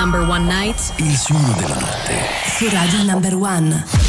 number one night. Il suono della notte. Su Radio Number One.